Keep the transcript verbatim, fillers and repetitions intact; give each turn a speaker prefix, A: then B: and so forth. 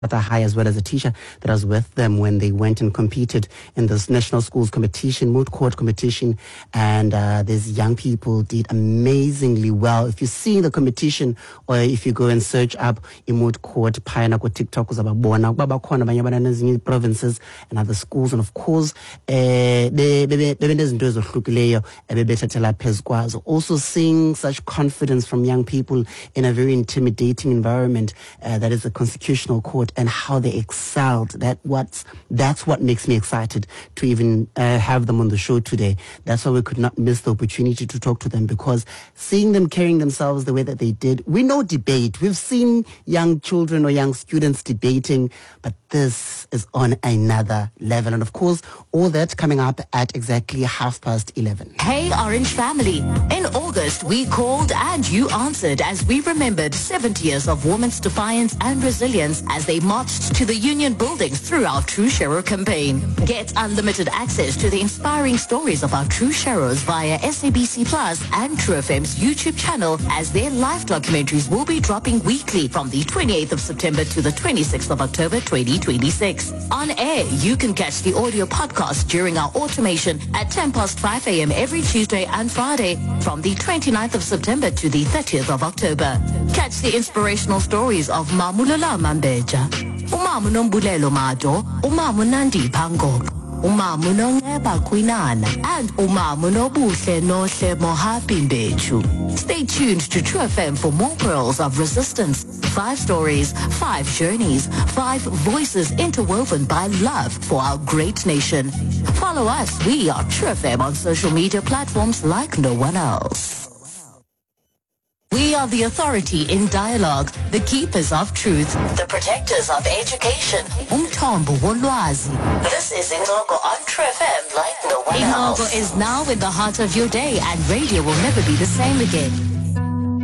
A: High, as well as a teacher that was with them when they went and competed in this national schools competition, moot court competition, and uh, these young people did amazingly well. If you see the competition, or if you go and search up a moot court, Payana ko TikTok uzababona babakhona abanye abantwana ezinye provinces and other schools, and of course eh bebenezinto ezohlukileyo ebebethathela phezu kwazo. Also seeing such confidence from young people in a very intimidating environment uh, that is the constitutional court, and how they excelled. That what's that's what makes me excited to even uh, have them on the show today. That's why we could not miss the opportunity to talk to them, because seeing them carrying themselves the way that they did, we know debate. We've seen young children or young students debating, but this is on another level. And of course, all that coming up at exactly half past eleven.
B: Hey, Orange family. In August, we called and you answered as we remembered seventy years of women's defiance and resilience as they marched to the union buildings through our True Shero campaign. Get unlimited access to the inspiring stories of our True Sheros via S A B C Plus and True F M's YouTube channel, as their live documentaries will be dropping weekly from the twenty-eighth of September to the twenty-sixth of October twenty twenty-six. On air, you can catch the audio podcast during our automation at ten past five a m every Tuesday and Friday from the twenty-ninth of September to the thirtieth of October. Catch the inspirational stories of Mamulala Mambeja, Umamu Nombulelo Mado, Umamu Nandi Pango, Umamu Nongeba Kwinana, and Umamu Nobuhle Nohle Mohapimbechu. Stay tuned to True F M for more pearls of resistance. Five stories, five journeys, five voices interwoven by love for our great nation. Follow us. We are True F M on social media platforms like no one else. We are the authority in dialogue, the keepers of truth, the protectors of education. Umthombo wolwazi. This is Ingogo on True F M like no one else. Ingogo is now in the heart of your day, and radio will never be the same again.